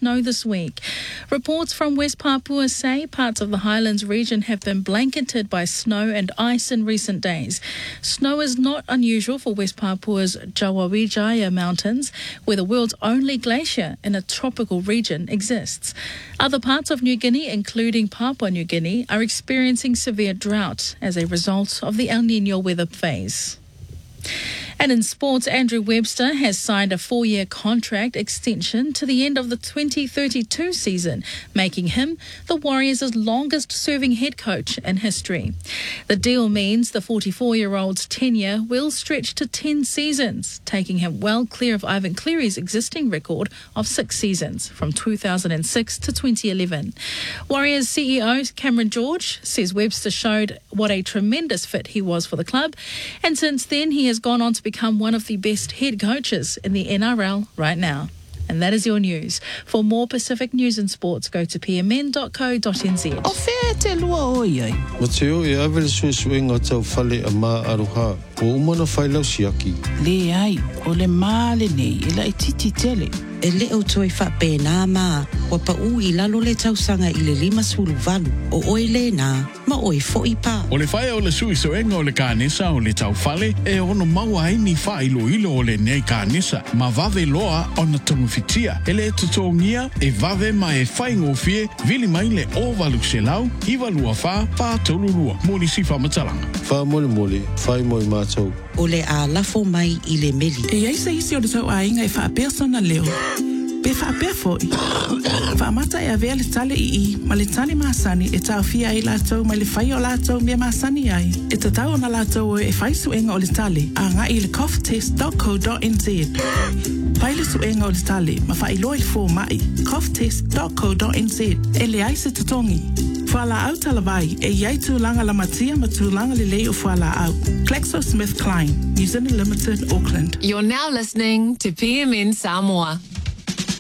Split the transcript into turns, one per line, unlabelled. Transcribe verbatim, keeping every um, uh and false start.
snow this week. Reports from West Papua say parts of the Highlands region have been blanketed by snow and ice in recent days. Snow is not unusual for West Papua's Jawawijaya Mountains, where the world's only glacier in a tropical region exists. Other parts of New Guinea, including Papua New Guinea, are experiencing severe drought as a result of the El Niño weather phase. And in sports, Andrew Webster has signed a four-year contract extension to the end of the twenty thirty-two season, making him the Warriors' longest-serving head coach in history. The deal means the forty-four-year-old's tenure will stretch to ten seasons, taking him well clear of Ivan Cleary's existing record of six seasons from two thousand six to twenty eleven. Warriors C E O Cameron George says Webster showed what a tremendous fit he was for the club, and since then he has gone on to become one of the best head coaches in the N R L right now. And that is your news. For more Pacific news and sports, go to p m n dot co dot n z.
O whea te lua oi ai.
Mateo e awele sue sue ngā tau whale a mā aroha. O umana whailau siaki.
Le ai, o le mā le nei, e la i titi tele.
E le o toi whape nā mā, wa pa u i lalo le tausanga i le lima sulu valu, o oi le nā, ma oi fo i pā.
O le whae o le sui soenga o le kānesa o le tau whale, e ono maua ai ni wha ilo ilo o le nei kānesa, ma vave loa o na tongu fitia, e le tutongia, e vave ma e whai ngofie, vili mai le o valu se lau, iwa lua wha, pā taururua, mōni si whamatalanga.
Wha mole mole, whai moi mātou.
O le a lafo mai i le meli.
E ai sa isi o le tau a inga e wha persona leo. Pe wha pia foi. Wha mata e a vea le tale i i, ma le tale maasani e tau fia i lātou, ma le whai o lātou mea maasani ai. E ta tau na lātou e whai suenga o le tale, a ngā i le cough test dot co dot n z. Pai le suenga o le tale, ma whai loi fō mai, cough test dot co dot n z. E le ai se tatongi. Whala au talawai, e iai tūlanga la matia ma tūlanga le lei o whala au. GlaxoSmithKline, New Zealand Limited, Auckland.
You're now listening to P M N Samoa.